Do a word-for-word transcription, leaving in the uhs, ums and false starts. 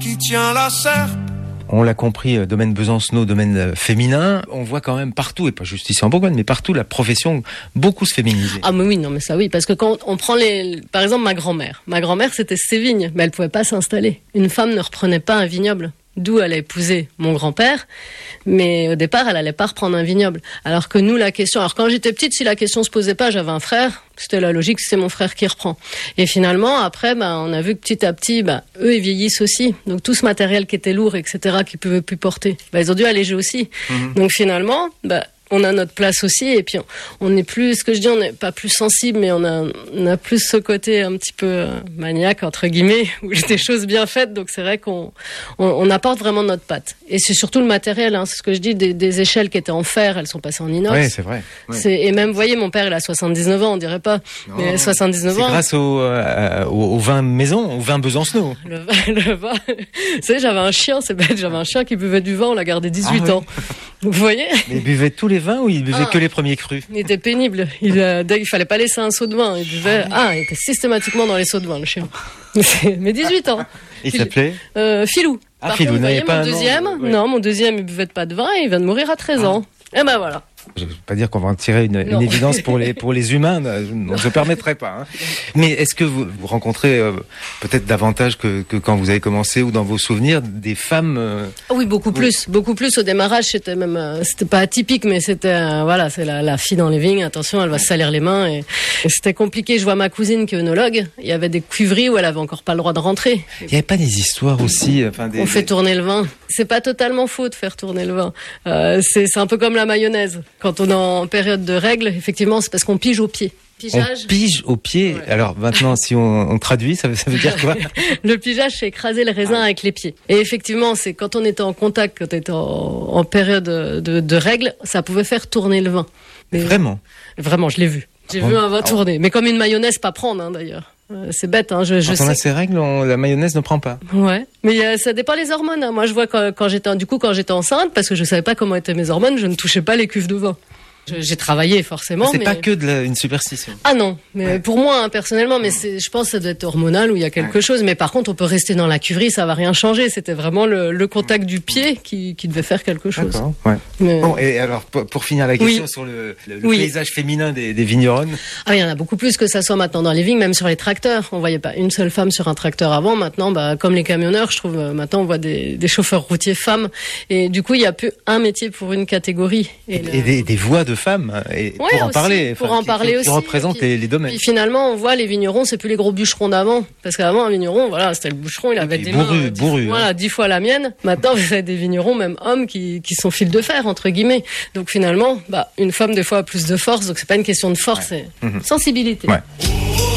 qui tient la serre. On l'a compris, domaine Besancenot, domaine féminin. On voit quand même partout, et pas juste ici en Bourgogne, mais partout, la profession beaucoup se féminiser. Ah mais oui, non mais ça oui, parce que quand on prend les, par exemple ma grand-mère. Ma grand-mère c'était ses vignes, mais elle pouvait pas s'installer. Une femme ne reprenait pas un vignoble. D'où elle a épousé mon grand-père, mais au départ, elle allait pas reprendre un vignoble. Alors que nous, la question... Alors quand j'étais petite, si la question se posait pas, j'avais un frère, c'était la logique, c'est mon frère qui reprend. Et finalement, après, bah, on a vu que petit à petit, bah, eux, ils vieillissent aussi. Donc tout ce matériel qui était lourd, et cetera, qu'ils pouvaient plus porter, bah, ils ont dû alléger aussi. Mmh. Donc finalement... Bah, on a notre place aussi, et puis on n'est plus, ce que je dis, on n'est pas plus sensible, mais on a, on a plus ce côté un petit peu euh, maniaque, entre guillemets, où des choses bien faites, donc c'est vrai qu'on on, on apporte vraiment notre patte. Et c'est surtout le matériel, hein, c'est ce que je dis, des, des échelles qui étaient en fer, elles sont passées en inox. Oui, c'est vrai. Ouais. C'est, et même, vous voyez, mon père, il a soixante-dix-neuf ans, on dirait pas, non, mais soixante-dix-neuf c'est ans. C'est grâce au, euh, au, au vin maison, au vin Besancenot. Le vin, le vin. Vous savez, j'avais un chien, c'est bête, j'avais un chien qui buvait du vin, on l'a gardé dix-huit ah, ans. Oui. Vous voyez? Mais il buvait tous les vins ou il buvait ah, que les premiers crus? Il était pénible. Il, euh, dès qu'il fallait pas laisser un seau de vin, il buvait. Ah, il était systématiquement dans les seaux de vin, le chien. Mais dix-huit ans. Il s'appelait euh, Filou. Ah, Par Filou, contre, vous voyez, pas mon deuxième, nom, ouais. non, mon deuxième, il buvait pas de vin et il vient de mourir à treize ah. ans. Et ben voilà. Je ne veux pas dire qu'on va en tirer une, une évidence pour les pour les humains, je ne se permettrai pas. Hein. Mais est-ce que vous, vous rencontrez euh, peut-être davantage que, que quand vous avez commencé ou dans vos souvenirs des femmes euh... Oui, beaucoup oui. plus, beaucoup plus. Au démarrage, c'était même, euh, c'était pas atypique, mais c'était euh, voilà, c'est la, la fille dans les vignes. Attention, elle va se salir les mains et, et c'était compliqué. Je vois ma cousine qui est œnologue. Il y avait des cuivreries où elle avait encore pas le droit de rentrer. Il n'y avait pas des histoires aussi. Enfin, des, On fait des... tourner le vin. C'est pas totalement faux de faire tourner le vin. Euh, c'est, c'est un peu comme la mayonnaise. Quand on est en période de règles, effectivement, c'est parce qu'on pige au pied. Pigeage. On pige au pied. Ouais. Alors maintenant, si on, on traduit, ça veut, ça veut dire quoi? Le pigeage, c'est écraser le raisin ah. avec les pieds. Et effectivement, c'est quand on était en contact, quand on était en, en période de, de, de règles, ça pouvait faire tourner le vin. Mais vraiment? Vraiment, je l'ai vu. J'ai ah. vu un vin ah. tourner. Mais comme une mayonnaise, pas prendre hein, d'ailleurs. Euh, c'est bête, hein. Je, je quand sais. on a ces règles, on, la mayonnaise ne prend pas. Ouais, mais euh, ça dépend les hormones. Hein. Moi, je vois quand, quand j'étais, du coup, quand j'étais enceinte, parce que je savais pas comment étaient mes hormones, je ne touchais pas les cuves de vin. J'ai travaillé forcément. C'est mais... pas que de la, une superstition. Ah non, mais ouais. pour moi hein, personnellement, mais c'est, je pense que ça doit être hormonal ou il y a quelque ouais. chose. Mais par contre, on peut rester dans la cuverie, ça va rien changer. C'était vraiment le, le contact du pied qui, qui devait faire quelque chose. D'accord. Ouais. Mais... Bon, et alors pour, pour finir la question oui. sur le, le, le oui. paysage féminin des, des vigneronnes. Ah, il y en a beaucoup plus que ça soit maintenant dans les vignes, même sur les tracteurs. On voyait pas une seule femme sur un tracteur avant. Maintenant, bah comme les camionneurs, je trouve maintenant on voit des, des chauffeurs routiers femmes. Et du coup, il y a plus un métier pour une catégorie. Et, et, le... et des, des voix de femmes. Et Ouais, pour en aussi, parler, pour enfin, en qui, parler qui, aussi. Qui représente puis, les, les domaines. Puis finalement, on voit les vignerons, c'est plus les gros bûcherons d'avant, parce qu'avant un vigneron, voilà, c'était le bûcheron, il avait des bourru, mains, bourru, dix, hein. voilà, dix fois la mienne. Maintenant, vous avez des vignerons, même hommes, qui qui sont fil de fer entre guillemets. Donc finalement, bah une femme des fois a plus de force, donc c'est pas une question de force, ouais. c'est mmh. sensibilité. Ouais.